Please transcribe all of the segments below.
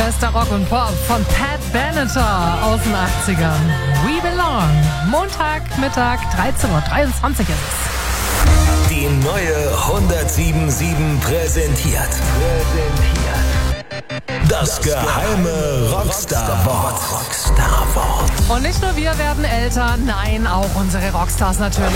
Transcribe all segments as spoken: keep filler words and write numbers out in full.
Bester Rock und Pop von Pat Benatar aus den achtzigern. We Belong. Montagmittag, dreizehn Uhr dreiundzwanzig ist es. Die neue hundertsieben Komma sieben präsentiert. Das geheime Rockstar-Wort. Rockstar-Wort. Und nicht nur wir werden älter, nein, auch unsere Rockstars natürlich.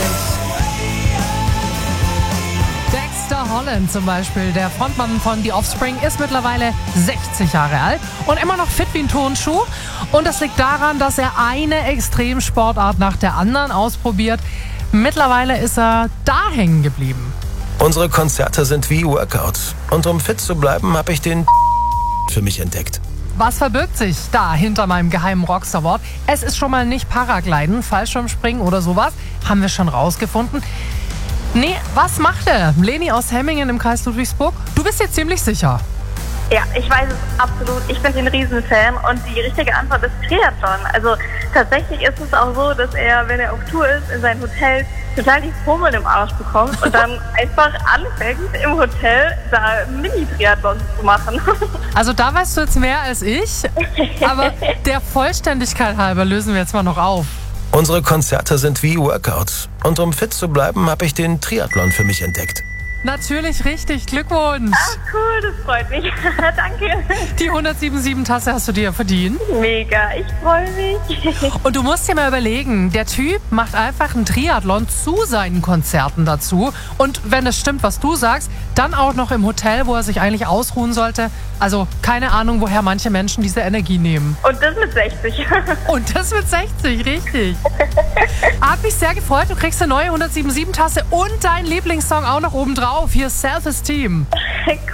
Dexter Holland zum Beispiel, der Frontmann von The Offspring, ist mittlerweile sechzig Jahre alt und immer noch fit wie ein Turnschuh. Und das liegt daran, dass er eine Extremsportart nach der anderen ausprobiert. Mittlerweile ist er da hängen geblieben. Unsere Konzerte sind wie Workouts. Und um fit zu bleiben, habe ich den für mich entdeckt. Was verbirgt sich da hinter meinem geheimen Rockstar-Wort? Es ist schon mal nicht Paragliden, Fallschirmspringen oder sowas. Haben wir schon rausgefunden. Nee, was macht er? Leni aus Hemmingen im Kreis Ludwigsburg? Du bist dir ziemlich sicher. Ja, ich weiß es absolut. Ich bin ein Riesenfan und die richtige Antwort ist Triathlon. Also tatsächlich ist es auch so, dass er, wenn er auf Tour ist, in sein Hotel total die Pummel im Arsch bekommt und dann einfach anfängt, im Hotel da Mini-Triathlons zu machen. Also da weißt du jetzt mehr als ich, aber der Vollständigkeit halber lösen wir jetzt mal noch auf. Unsere Konzerte sind wie Workouts. Und um fit zu bleiben, habe ich den Triathlon für mich entdeckt. Natürlich richtig, Glückwunsch. Ah, cool, das freut mich. Danke. Die hundertsieben Komma sieben Tasse hast du dir verdient. Mega, ich freue mich. Und du musst dir mal überlegen, der Typ macht einfach einen Triathlon zu seinen Konzerten dazu. Und wenn es stimmt, was du sagst, dann auch noch im Hotel, wo er sich eigentlich ausruhen sollte. Also keine Ahnung, woher manche Menschen diese Energie nehmen. Und das mit sechzig. Und das mit sechzig, richtig. Hat mich sehr gefreut. Du kriegst eine neue hundertsieben Komma sieben Tasse und deinen Lieblingssong auch noch oben drauf. Hier Self-Esteem. Cool.